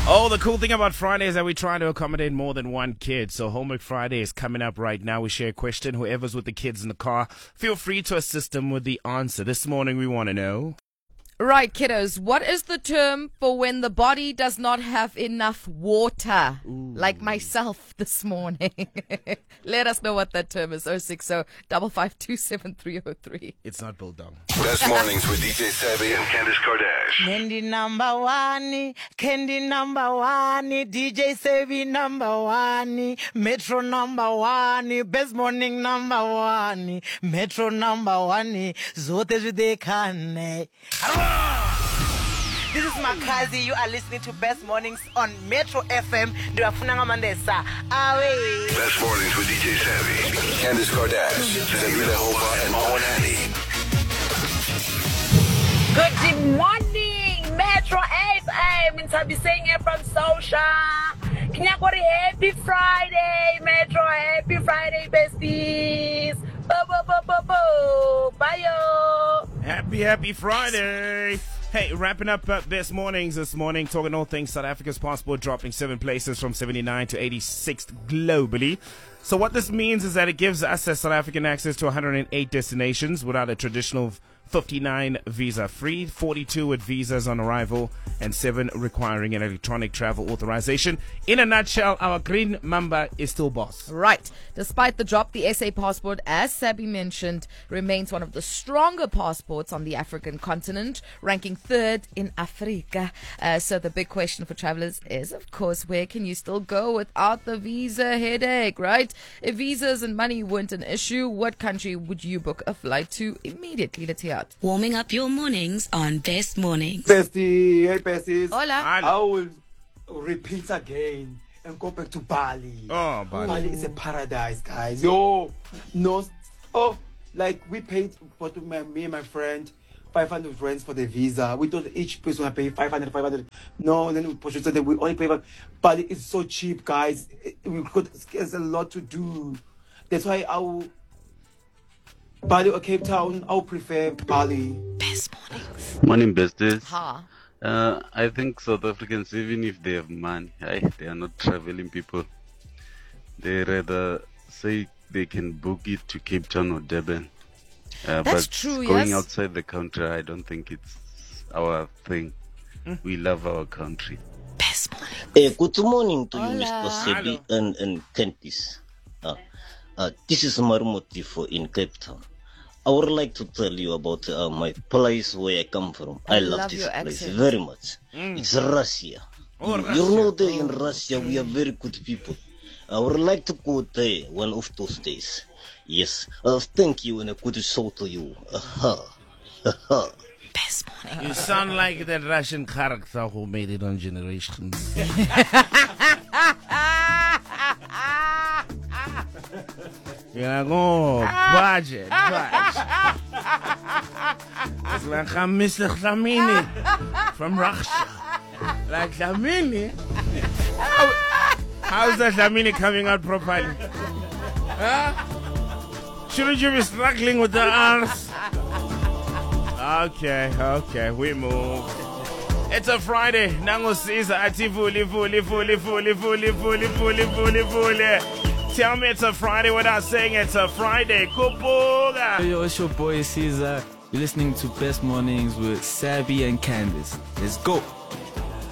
Oh, the cool thing about Friday is that we try to accommodate more than one kid. So Homework Friday is coming up right now. We share a question. Whoever's with the kids in the car, feel free to assist them with the answer. This morning we want to know. Right, kiddos, what is the term for when the body does not have enough water? Ooh. Like myself this morning. Let us know what that term is. 060-552-7303. It's not Biltong. Best mornings with DJ Savvy and Candice Kardashian. Candy number one, Candy number one, DJ Savvy number one, Metro number one, Best morning number one, Metro number one, zote zvidekane. This is Makazi. You are listening to Best Mornings on Metro FM. Ndiwafuna Mandesa. Awe. Best mornings with DJ Savvy, Candice Kardashian, Zambila Hoba, and Owen Annie. Good morning, Metro FM. Intabiseng here from Social. Kinyakori, happy Friday, Metro. Happy Friday, besties. Bye, yo. Happy Friday. Hey, wrapping up Best Mornings this morning, talking all things South Africa's passport dropping 7 places from 79 to 86th globally. So what this means is that it gives us as South African access to 108 destinations without a traditional 59 visa free, 42 with visas on arrival, and 7 requiring an electronic travel authorization. In a nutshell, our green mamba is still boss. Right. Despite the drop, the SA passport, as Sabi mentioned, remains one of the stronger passports on the African continent, ranking 3rd in Africa. So the big question for travelers is, of course, where can you still go without the visa headache, right? If visas and money weren't an issue, what country would you book a flight to immediately? Let's hear out. Warming up your mornings on Best Mornings. Bestie, hey besties. Hola. I will repeat again and go back to Bali. Oh, Bali. Bali is a paradise, guys. Yo, no, like we paid for me and my friend 500 rands for the visa. We thought each person would pay 500. No, then we pushed it so that we only pay. Bali is so cheap, guys. There's a lot to do. That's why I will. Bali or Cape Town, I'll prefer Bali. Best Mornings. Morning, besties. Ha. I think South Africans, even if they have money, they are not traveling people. They rather say they can book it to Cape Town or Durban. That's but true, going yes. outside the country, I don't think it's our thing. We love our country. Best Mornings. Good morning to you, Hola. Mr. Sebi and Candice. This is Marumoti in Cape Town. I would like to tell you about my place where I come from. I love this your place accent. very much. It's Russia. Oh, You know that in Russia we are very good people. I would like to go there one of those days. Yes. Thank you and a good show to you. Best Mornings. You sound like that Russian character who made it on Generations. Yeah, go budget. It's like Mr. Khamenei from Russia. Like Khamenei. How's that Khamenei coming out properly? Huh? Shouldn't you be struggling with the arms? Okay, we move. It's a Friday. Nango Caesar ati vuli. Tell me it's a Friday without saying it's a Friday. Kupuga. Yo, it's your boy Caesar. You're listening to Best Mornings with Sabi and Candice. Let's go.